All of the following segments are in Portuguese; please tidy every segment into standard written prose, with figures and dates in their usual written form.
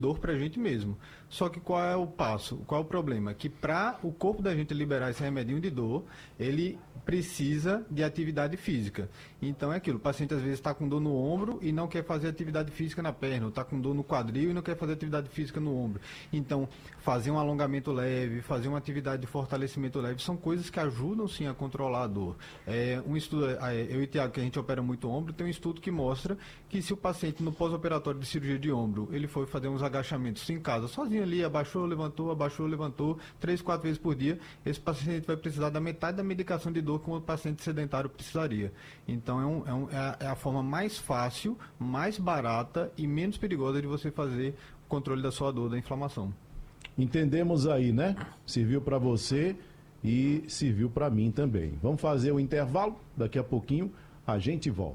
dor para a gente mesmo. Só que qual é o passo? Qual é o problema? Que para o corpo da gente liberar esse remedinho de dor, ele precisa de atividade física. Então é aquilo, o paciente às vezes está com dor no ombro e não quer fazer atividade física na perna, ou está com dor no quadril e não quer fazer atividade física no ombro. Então, fazer um alongamento leve, fazer uma atividade de fortalecimento leve, são coisas que ajudam sim a controlar a dor. Um estudo, eu e o Tiago, que a gente opera muito ombro, tem um estudo que mostra que se o paciente no pós-operatório de cirurgia de ombro, ele foi fazer uns agachamentos em casa, sozinho ali, abaixou, levantou, 3, 4 vezes por dia, esse paciente vai precisar da metade da medicação de dor que um paciente sedentário precisaria. Então é a forma mais fácil, mais barata e menos perigosa de você fazer o controle da sua dor, da inflamação. Entendemos aí, né? Serviu para você e serviu para mim também. Vamos fazer o intervalo, daqui a pouquinho a gente volta.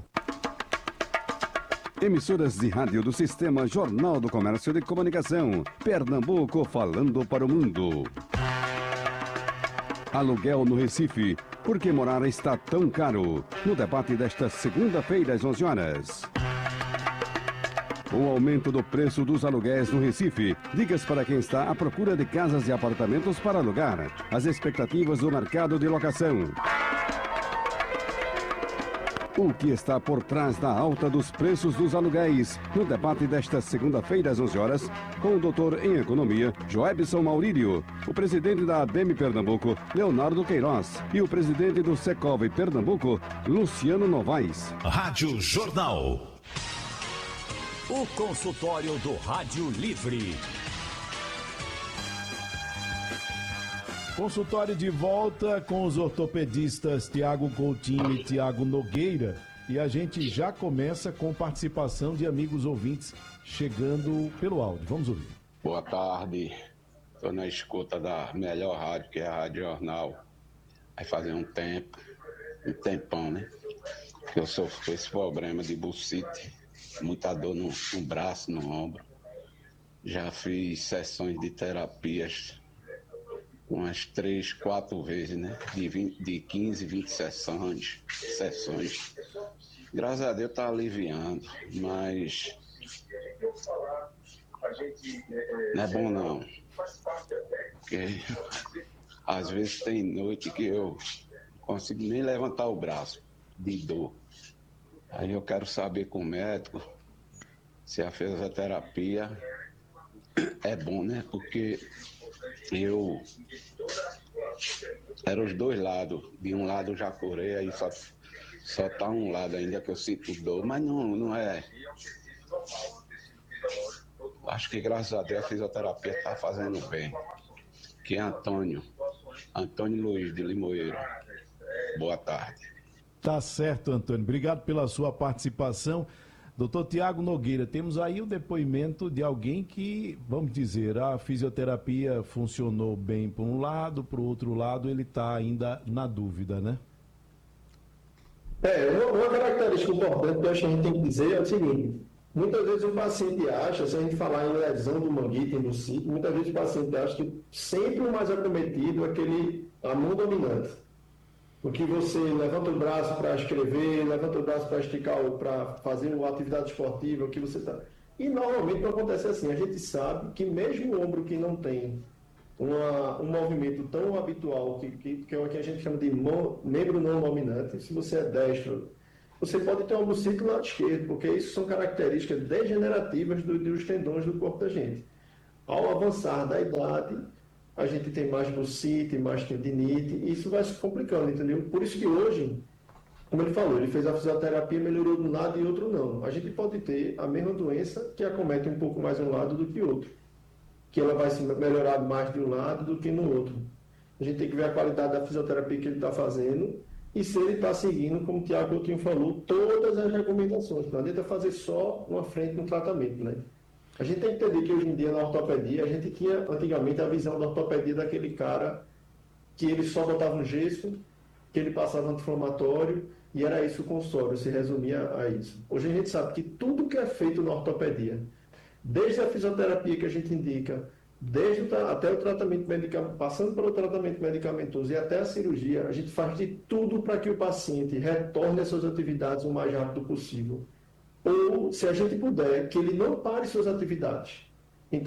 Emissoras de rádio do Sistema Jornal do Comércio de Comunicação. Pernambuco falando para o mundo. Aluguel no Recife. Por que morar está tão caro? No debate desta segunda-feira às 11 horas. O aumento do preço dos aluguéis no Recife. Dicas para quem está à procura de casas e apartamentos para alugar. As expectativas do mercado de locação. O que está por trás da alta dos preços dos aluguéis? No debate desta segunda-feira às 11 horas, com o doutor em economia, Joebson Maurílio, o presidente da ABEM Pernambuco, Leonardo Queiroz, e o presidente do Secov Pernambuco, Luciano Novaes. Rádio Jornal. O consultório do Rádio Livre. Consultório de volta com os ortopedistas Tiago Coutinho e Tiago Nogueira. E a gente já começa com participação de amigos ouvintes chegando pelo áudio. Vamos ouvir. Boa tarde. Estou na escuta da melhor rádio, que é a Rádio Jornal. Vai fazer um tempão, né? Que eu sofro com esse problema de bursite, muita dor no braço, no ombro. Já fiz sessões de terapias umas 3, 4 vezes, né? De 15, 20 sessões. Graças a Deus tá aliviando, mas não é bom não. Porque às vezes tem noite que eu não consigo nem levantar o braço de dor. Aí eu quero saber com o médico se a fisioterapia é bom, né? Porque eu era os dois lados. De um lado eu já curei, aí só tá um lado ainda que eu sinto dor, mas não é. Acho que graças a Deus a fisioterapia tá fazendo bem. Que é Antônio Luiz de Limoeiro. Boa tarde. Tá certo, Antônio. Obrigado pela sua participação. Doutor Tiago Nogueira, temos aí o depoimento de alguém que, vamos dizer, a fisioterapia funcionou bem por um lado, por outro lado ele está ainda na dúvida, né? Uma característica importante que eu acho que a gente tem que dizer é o seguinte: muitas vezes o paciente acha, se a gente falar em lesão do manguito e do bursite, muitas vezes o paciente acha que sempre o mais acometido é a mão dominante. Porque você levanta o braço para escrever, levanta o braço para esticar, para fazer uma atividade esportiva, o que você está. E normalmente não acontece assim. A gente sabe que mesmo o ombro que não tem um movimento tão habitual, que é o que a gente chama de membro não dominante, se você é destro, você pode ter um bursite do lado esquerdo, porque isso são características degenerativas dos tendões do corpo da gente. Ao avançar da idade, a gente tem mais bursite, mais tendinite, e isso vai se complicando, entendeu? Por isso que hoje, como ele falou, ele fez a fisioterapia, melhorou de um lado e outro não. A gente pode ter a mesma doença que acomete um pouco mais um lado do que outro, que ela vai se melhorar mais de um lado do que no outro. A gente tem que ver a qualidade da fisioterapia que ele está fazendo e se ele está seguindo, como o Tiago Coutinho falou, todas as recomendações. Não adianta fazer só uma frente no tratamento, né? A gente tem que entender que hoje em dia na ortopedia, a gente tinha antigamente a visão da ortopedia daquele cara que ele só botava um gesso, que ele passava anti-inflamatório e era isso o consultório, se resumia a isso. Hoje a gente sabe que tudo que é feito na ortopedia, desde a fisioterapia que a gente indica, até o tratamento medicamentoso, passando pelo tratamento medicamentoso e até a cirurgia, a gente faz de tudo para que o paciente retorne às suas atividades o mais rápido possível. Ou, se a gente puder, que ele não pare suas atividades.